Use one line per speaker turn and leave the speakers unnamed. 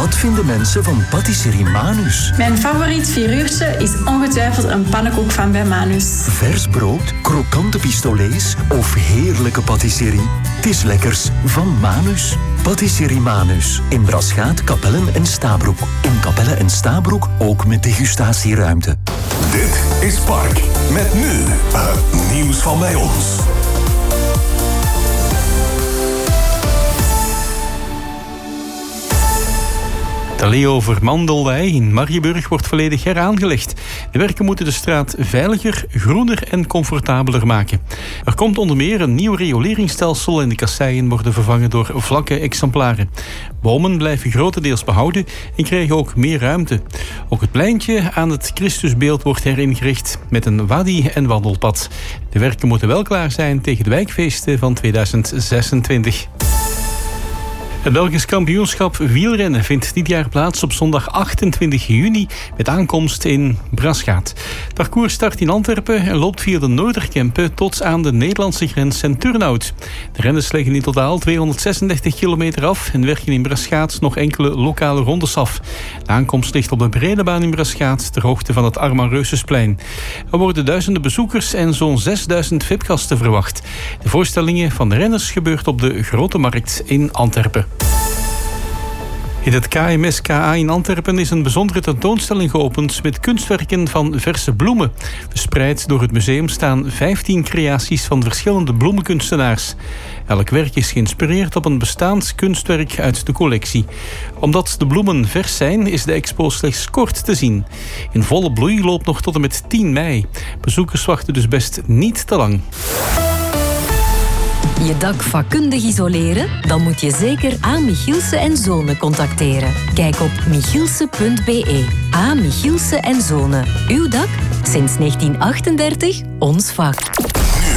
Wat vinden mensen van patisserie Manus?
Mijn favoriet figuurtje is ongetwijfeld een pannenkoek van bij Manus.
Vers brood, krokante pistolets of heerlijke patisserie? Het is lekkers van Manus. Patisserie Manus. In Braschaat, Capelle en Stabroek. In Capelle en Stabroek ook met degustatieruimte.
Dit is Park. Met nu het nieuws van bij ons.
De Leo-Vermandelwei in Marieburg wordt volledig heraangelegd. De werken moeten de straat veiliger, groener en comfortabeler maken. Er komt onder meer een nieuw rioleringsstelsel en de kasseien worden vervangen door vlakke exemplaren. Bomen blijven grotendeels behouden en krijgen ook meer ruimte. Ook het pleintje aan het Christusbeeld wordt heringericht met een wadi- en wandelpad. De werken moeten wel klaar zijn tegen de wijkfeesten van 2026. Het Belgisch kampioenschap wielrennen vindt dit jaar plaats op zondag 28 juni met aankomst in Braschaat. Het parcours start in Antwerpen en loopt via de Noorderkempen tot aan de Nederlandse grens en Turnhout. De renners leggen in totaal 236 kilometer af en werken in Braschaat nog enkele lokale rondes af. De aankomst ligt op de brede baan in Braschaat ter hoogte van het Armand-Reusensplein. Er worden duizenden bezoekers en zo'n 6000 VIP-gasten verwacht. De voorstellingen van de renners gebeurt op de Grote Markt in Antwerpen. In het KMS-KA in Antwerpen is een bijzondere tentoonstelling geopend met kunstwerken van verse bloemen. Verspreid door het museum staan 15 creaties van verschillende bloemenkunstenaars. Elk werk is geïnspireerd op een bestaand kunstwerk uit de collectie. Omdat de bloemen vers zijn, is de expo slechts kort te zien. In volle bloei loopt nog tot en met 10 mei. Bezoekers wachten dus best niet te lang.
Je dak vakkundig isoleren? Dan moet je zeker A. Michielsen & Zonen contacteren. Kijk op michielsen.be. A. Michielsen & Zonen. Uw dak? Sinds 1938 ons vak.